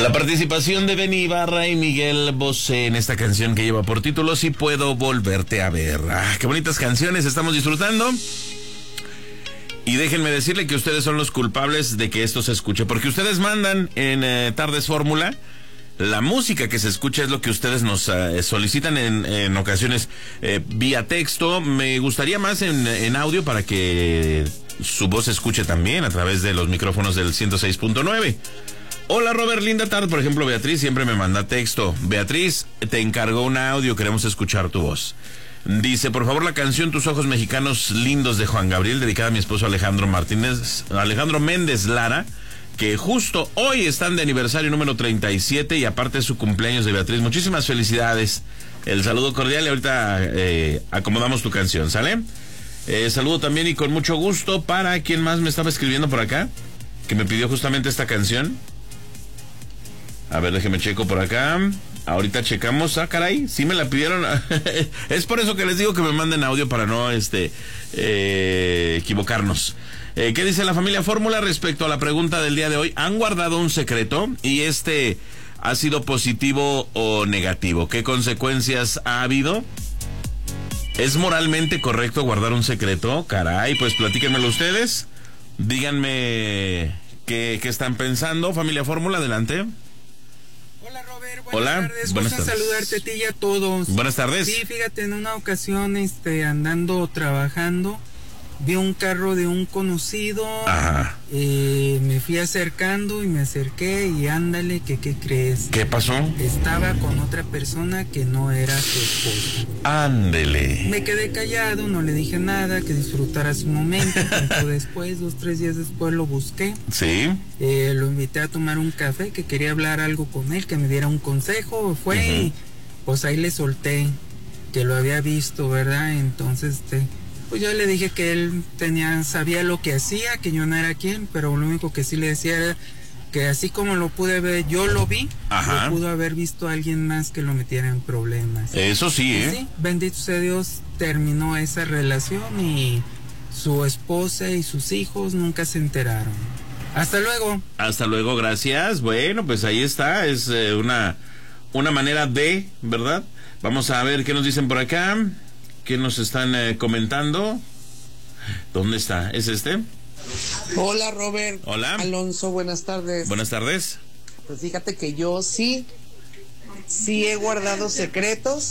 La participación de Benny Ibarra y Miguel Bosé en esta canción que lleva por título Si Puedo Volverte a Ver. Qué bonitas canciones estamos disfrutando. Y déjenme decirle que ustedes son los culpables de que esto se escuche, porque ustedes mandan en Tardes Fórmula. La música que se escucha es lo que ustedes nos solicitan en ocasiones vía texto. Me gustaría más en audio para que su voz se escuche también a través de los micrófonos del 106.9. Hola Robert, linda tarde. Por ejemplo, Beatriz siempre me manda texto. Beatriz, te encargó un audio, queremos escuchar tu voz. Dice, por favor, la canción Tus Ojos Mexicanos Lindos de Juan Gabriel, dedicada a mi esposo Alejandro Méndez Lara, que justo hoy están de aniversario número 37 y aparte es su cumpleaños de Beatriz. Muchísimas felicidades. El saludo cordial y ahorita acomodamos tu canción, ¿sale? Saludo también y con mucho gusto para quien más me estaba escribiendo por acá, que me pidió justamente esta canción. A ver, déjeme checo por acá. Ahorita checamos. Caray, sí me la pidieron. Es por eso que les digo que me manden audio para no equivocarnos. ¿Qué dice la familia Fórmula respecto a la pregunta del día de hoy? ¿Han guardado un secreto y ha sido positivo o negativo? ¿Qué consecuencias ha habido? ¿Es moralmente correcto guardar un secreto? Caray, pues platíquenmelo ustedes. Díganme qué están pensando. Familia Fórmula, adelante. Hola Robert, buenas tardes. Buenas tardes. Saludarte a ti y a todos. Buenas tardes. Sí, fíjate, en una ocasión andando trabajando, vi un carro de un conocido. Ajá. Me fui acercando y me acerqué y ándale, ¿qué crees? ¿Qué pasó? Estaba con otra persona que no era su esposa. Ándele. Me quedé callado, no le dije nada, que disfrutara su momento. Tiempo después, 2-3 días después lo busqué. Sí. Lo invité a tomar un café, que quería hablar algo con él, que me diera un consejo. Fue y pues ahí le solté que lo había visto, ¿verdad? Entonces, pues yo le dije que él sabía lo que hacía, que yo no era quien, pero lo único que sí le decía era que así como lo pude ver, yo lo vi, lo pudo haber visto alguien más que lo metiera en problemas. Eso sí, y sí, bendito sea Dios, terminó esa relación y su esposa y sus hijos nunca se enteraron. Hasta luego. Hasta luego, gracias. Bueno, pues ahí está, es una manera de, ¿verdad? Vamos a ver qué nos dicen por acá. ¿Qué nos están comentando? ¿Dónde está? ¿Es este? Hola Robert. Hola. Alonso, buenas tardes. Buenas tardes. Pues fíjate que yo sí he guardado secretos.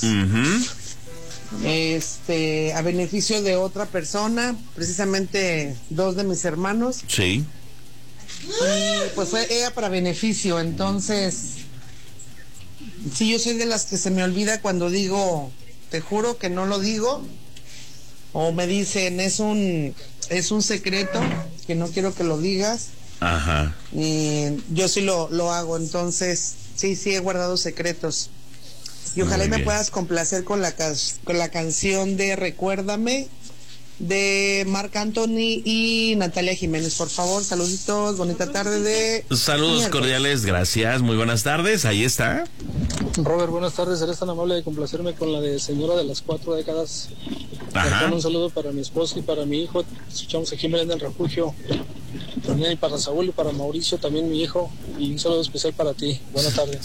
A beneficio de otra persona, precisamente 2 de mis hermanos. Sí. Y pues era para beneficio, entonces sí, yo soy de las que se me olvida cuando digo, te juro que no lo digo, o me dicen es un secreto que no quiero que lo digas. Ajá. Y yo sí lo hago, entonces sí he guardado secretos. Y ojalá me puedas complacer con la canción de Recuérdame de Marc Anthony y Natalia Jiménez, por favor. Saluditos, bonita tarde Saludos cordiales, gracias, muy buenas tardes, ahí está. Robert, buenas tardes, eres tan amable de complacerme con la de Señora de las 4 décadas. Un saludo para mi esposo y para mi hijo. Escuchamos aquí en Belén del Refugio. También para Saúl y para Mauricio, también mi hijo. Y un saludo especial para ti. Buenas tardes.